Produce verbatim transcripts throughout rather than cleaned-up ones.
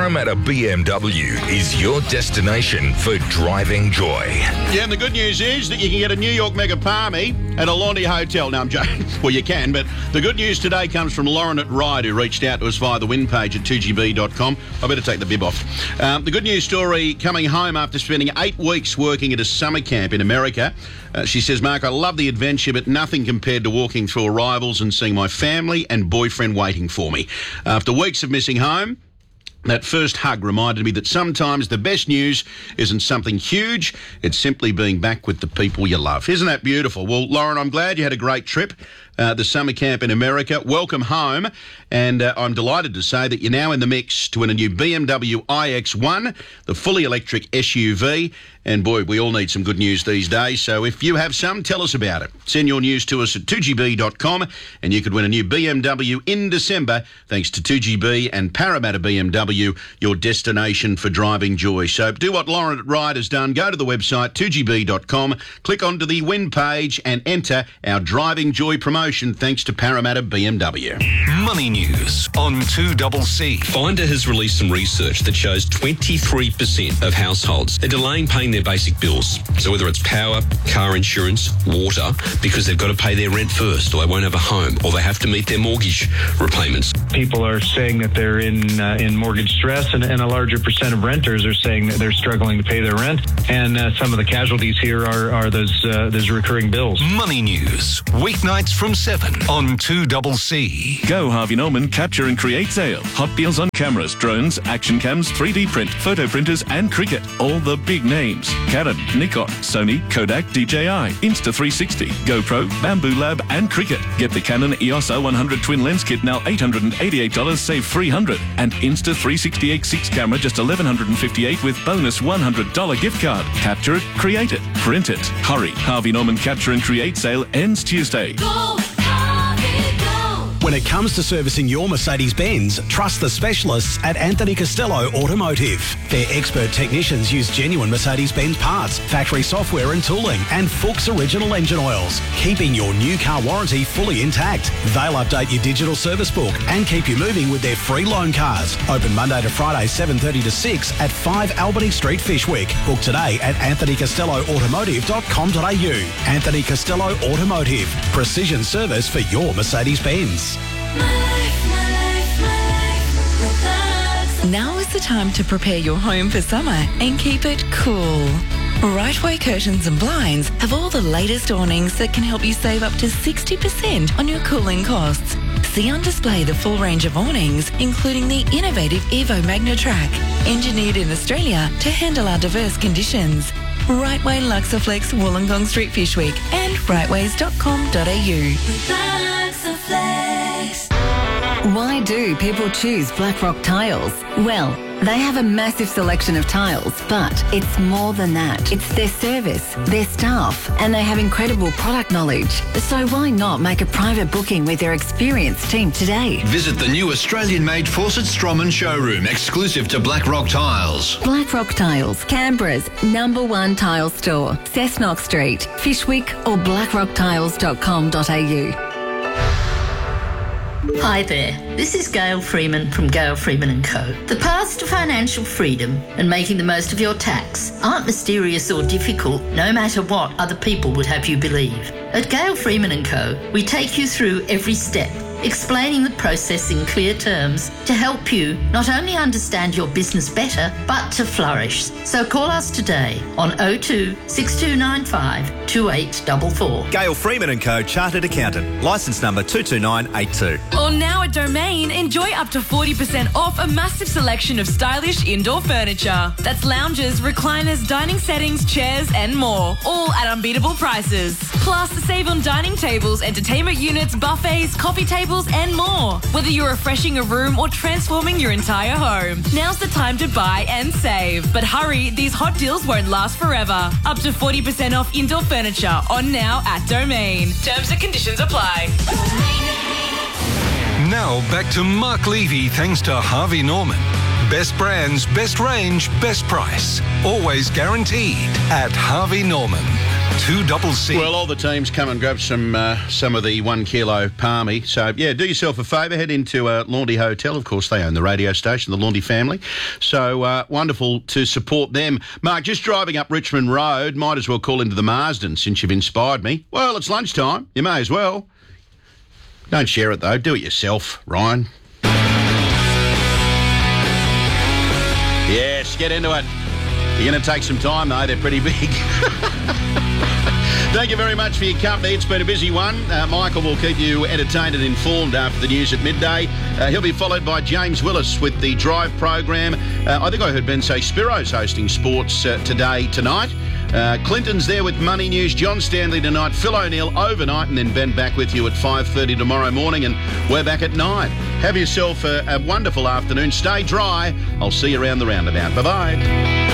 Parramatta B M W is your destination for driving joy. Yeah, and the good news is that you can get a New York Mega Palmy at a Londi Hotel. Now, I'm joking. Well, you can, but the good news today comes from Lauren at Ride, who reached out to us via the win page at two G B dot com. I better take the bib off. Um, the good news story, coming home after spending eight weeks working at a summer camp in America. Uh, she says, Mark, I love the adventure, but nothing compared to walking through arrivals and seeing my family and boyfriend waiting for me. After weeks of missing home, that first hug reminded me that sometimes the best news isn't something huge, it's simply being back with the people you love. Isn't that beautiful? Well, Lauren, I'm glad you had a great trip, uh, the summer camp in America. Welcome home, and uh, I'm delighted to say that you're now in the mix to win a new B M W i X one, the fully electric S U V, and boy, we all need some good news these days, so if you have some, tell us about it. Send your news to us at two G B dot com, and you could win a new B M W in December, thanks to two G B and Parramatta B M W, your destination for driving joy. So do what Lauren at Ride has done. Go to the website, two G B dot com, click onto the win page and enter our driving joy promotion thanks to Parramatta B M W. Money news on two C C. Finder has released some research that shows twenty-three percent of households are delaying paying their basic bills. So whether it's power, car insurance, water, because they've got to pay their rent first, or they won't have a home, or they have to meet their mortgage repayments. People are saying that they're in uh, in mortgage stress, and, and a larger percent of renters are saying that they're struggling to pay their rent. And uh, some of the casualties here are, are those uh, those recurring bills. Money news, weeknights from seven on two C C. Go Harvey Norman Capture and Create sale. Hot deals on cameras, drones, action cams, three D print, photo printers and cricket. All the big names. Canon, Nikon, Sony, Kodak, D J I, Insta three sixty, GoPro, Bamboo Lab and cricket. Get the Canon E O S O one hundred twin lens kit now eight hundred eighty-eight dollars, save three hundred dollars. And Insta three sixty-eight six camera just eleven fifty-eight dollars with bonus one hundred dollars gift card. Capture it, create it, print it. Hurry, Harvey Norman Capture and Create sale ends Tuesday. Go, Harvey, go. When it comes to servicing your Mercedes-Benz, trust the specialists at Anthony Costello Automotive. Their expert technicians use genuine Mercedes-Benz parts, factory software and tooling, and Fuchs original engine oils, keeping your new car warranty fully intact. They'll update your digital service book and keep you moving with their free loan cars. Open Monday to Friday, seven thirty to six at five Albany Street, Fishwick. Book today at anthony costello automotive dot com dot a u. Anthony Costello Automotive. Precision service for your Mercedes-Benz. Now is the time to prepare your home for summer and keep it cool. Rightway Curtains and Blinds have all the latest awnings that can help you save up to sixty percent on your cooling costs. See on display the full range of awnings, including the innovative Evo Magnatrack, engineered in Australia to handle our diverse conditions. Rightway Luxaflex, Wollongong Street, Fishwick, and rightways dot com dot a u. Why do people choose Blackrock Tiles? Well, they have a massive selection of tiles, but it's more than that. It's their service, their staff, and they have incredible product knowledge. So why not make a private booking with their experienced team today? Visit the new Australian-made Fawcett Stroman showroom, exclusive to Blackrock Tiles. Blackrock Tiles, Canberra's number one tile store. Cessnock Street, Fishwick, or blackrock tiles dot com dot a u. Hi there, this is Gail Freeman from Gail Freeman and Co. The paths to financial freedom and making the most of your tax aren't mysterious or difficult, no matter what other people would have you believe. At Gail Freeman and Co, we take you through every step, explaining the process in clear terms to help you not only understand your business better, but to flourish. So call us today on oh two, six two nine five, two eight four four. Gail Freeman and Co, Chartered Accountant, licence number two two nine eight two. Or now at Domain, enjoy up to forty percent off a massive selection of stylish indoor furniture. That's lounges, recliners, dining settings, chairs and more, all at unbeatable prices. Plus, save on dining tables, entertainment units, buffets, coffee tables and more. Whether you're refreshing a room or transforming your entire home, now's the time to buy and save. But hurry, these hot deals won't last forever. Up to forty percent off indoor furniture on now at Domain. Terms and conditions apply. Now back to Mark Levy thanks to Harvey Norman. Best brands, best range, best price. Always guaranteed at Harvey Norman. two double C. Well, all the teams come and grab some uh, some of the one kilo palmy. So, yeah, do yourself a favour. Head into uh, Laundy Hotel. Of course, they own the radio station, the Laundy family. So, uh, wonderful to support them. Mark, just driving up Richmond Road, might as well call into the Marsden since you've inspired me. Well, it's lunchtime. You may as well. Don't share it, though. Do it yourself, Ryan. Yes, get into it. You're going to take some time, though. They're pretty big. Thank you very much for your company. It's been a busy one. Uh, Michael will keep you entertained and informed after the news at midday. Uh, he'll be followed by James Willis with the Drive program. Uh, I think I heard Ben say Spiro's hosting sports uh, today, tonight. Uh, Clinton's there with Money News. John Stanley tonight. Phil O'Neill overnight. And then Ben back with you at five thirty tomorrow morning. And we're back at nine. Have yourself a, a wonderful afternoon. Stay dry. I'll see you around the roundabout. Bye-bye.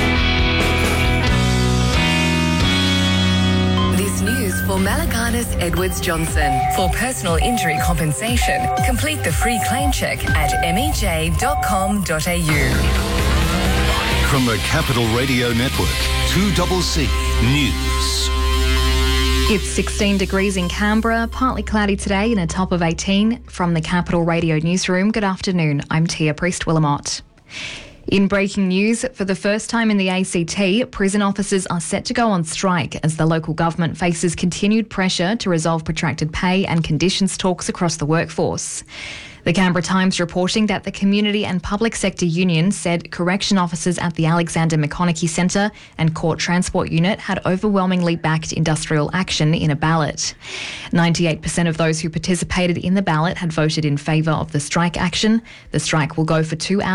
News for Malaganas Edwards Johnson. For personal injury compensation, complete the free claim check at m e j dot com dot a u. From the Capital Radio Network, two C News. It's sixteen degrees in Canberra, partly cloudy today and a top of eighteen. From the Capital Radio Newsroom, good afternoon. I'm Tia Priest-Willamott. In breaking news, for the first time in the A C T, prison officers are set to go on strike as the local government faces continued pressure to resolve protracted pay and conditions talks across the workforce. The Canberra Times reporting that the Community and Public Sector Union said correction officers at the Alexander McConaughey Centre and Court Transport Unit had overwhelmingly backed industrial action in a ballot. ninety-eight percent of those who participated in the ballot had voted in favour of the strike action. The strike will go for two hours.